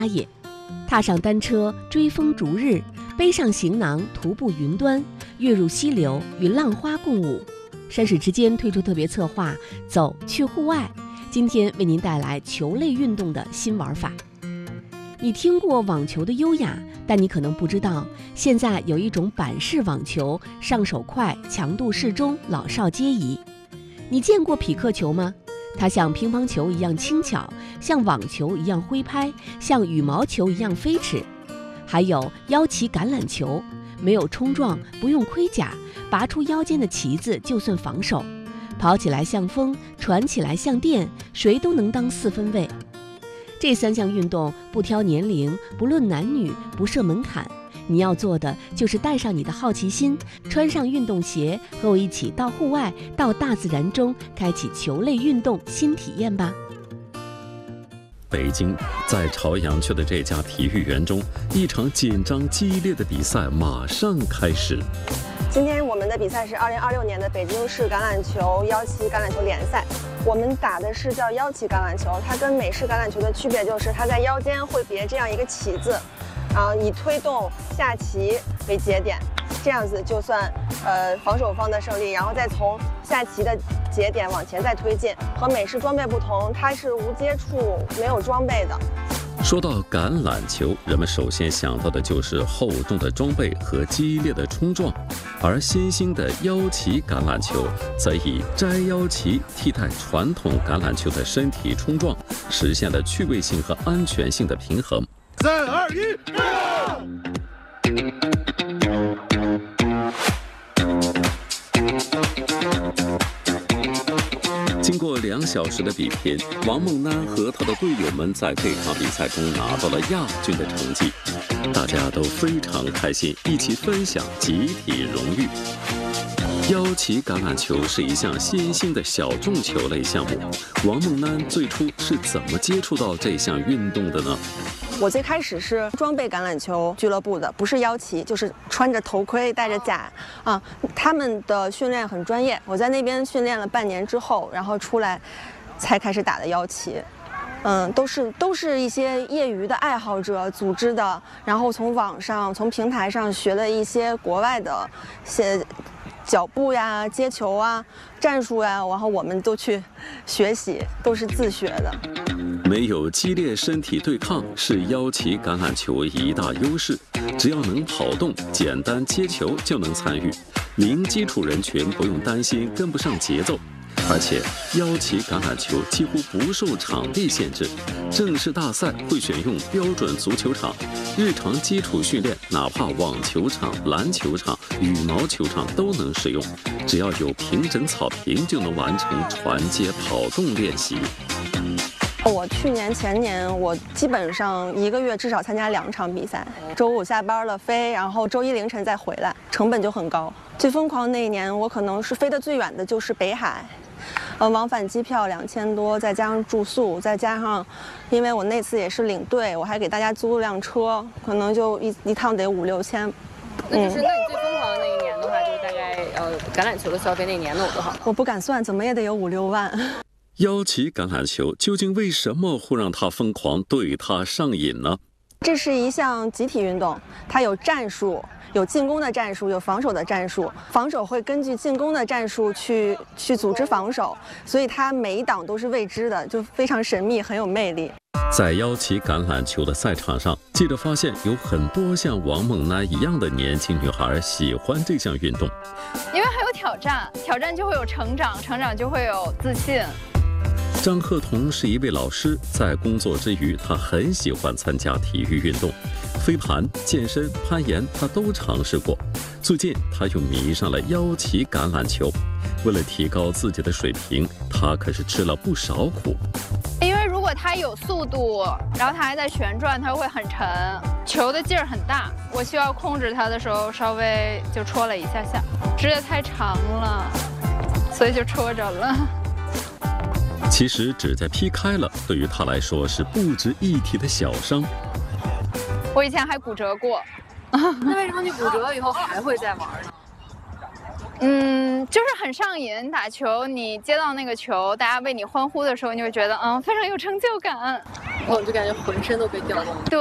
野，踏上单车追风逐日，背上行囊徒步云端，跃入溪流与浪花共舞。山水之间推出特别策划，走去户外。今天为您带来球类运动的新玩法。你听过网球的优雅，但你可能不知道，现在有一种板式网球，上手快，强度适中，老少皆宜。你见过匹克球吗？它像乒乓球一样轻巧，像网球一样挥拍，像羽毛球一样飞驰。还有腰旗橄榄球，没有冲撞，不用盔甲，拔出腰间的旗子就算防守。跑起来像风，传起来像电，谁都能当4分卫。这3项运动不挑年龄，不论男女，不设门槛。你要做的就是带上你的好奇心，穿上运动鞋，和我一起到户外，到大自然中，开启球类运动新体验吧。 北京，在朝阳区的这家体育园中，一场紧张激烈的比赛马上开始。 今天我们的比赛是2026年的北京市橄榄球腰旗橄榄球联赛。我们打的是叫腰旗橄榄球，它跟美式橄榄球的区别就是它在腰间会别这样一个旗子，然后以推动下旗为节点，这样子就算防守方的胜利，然后再从下旗的节点往前再推进。和美式装备不同，它是无接触、没有装备的。 说到橄榄球，人们首先想到的就是厚重的装备和激烈的冲撞，而新兴的腰旗橄榄球则以摘腰旗替代传统橄榄球的身体冲撞，实现了趣味性和安全性的平衡。 3、2、1， 经过2小时的比拼，王梦楠和他的队友们在这场比赛中拿到了亚军的成绩，大家都非常开心，一起分享集体荣誉。腰旗橄榄球是一项新兴的小众球类项目，王梦楠最初是怎么接触到这项运动的呢？ 我最开始是装备橄榄球俱乐部的，不是腰旗，就是穿着头盔戴着甲啊。他们的训练很专业，我在那边训练了半年之后，然后出来才开始打的腰旗。都是一些业余的爱好者组织的，然后从网上从平台上学了一些国外的些脚步呀、接球啊、战术呀，然后我们都去学习，都是自学的。 没有激烈身体对抗是腰旗橄榄球一大优势，只要能跑动，简单接球就能参与，零基础人群不用担心跟不上节奏。而且腰旗橄榄球几乎不受场地限制，正式大赛会选用标准足球场，日常基础训练哪怕网球场、篮球场、羽毛球场都能使用，只要有平整草坪就能完成传接跑动练习。 我去年前年我基本上1个月至少参加2场比赛，周5下班了飞，然后周1凌晨再回来，成本就很高。最疯狂那一年，我可能是飞得最远的就是北海，往返机票2000多，再加上住宿，再加上，因为我那次也是领队，我还给大家租了辆车，可能就一趟得5、6千。 那你最疯狂的那一年的话，就是大概橄榄球的消费那年能有多少？ 我不敢算，怎么也得有5、6万。 腰旗橄榄球究竟为什么会让他疯狂，对他上瘾呢？ 这是一项集体运动，它有战术，有进攻的战术，有防守的战术。防守会根据进攻的战术去组织防守，所以它每一档都是未知的，就非常神秘，很有魅力。 在腰旗橄榄球的赛场上，记者发现有很多像王梦楠一样的年轻女孩喜欢这项运动， 因为还有挑战，挑战就会有成长，成长就会有自信。 张鹤彤是一位老师，在工作之余，他很喜欢参加体育运动，飞盘、健身、攀岩，他都尝试过。最近，他又迷上了腰旗橄榄球。为了提高自己的水平，他可是吃了不少苦。 因为如果它有速度，然后它还在旋转，它会很沉，球的劲儿很大。我需要控制它的时候，稍微就戳了一下下，指甲太长了，所以就戳着了。 其实指甲劈开了，对于他来说是不值一提的小伤。 我以前还骨折过。 那为什么你骨折以后还会再玩呢？ 就是很上瘾。打球，你接到那个球，大家为你欢呼的时候，你会觉得非常有成就感。 我就感觉浑身都被调动了。 对。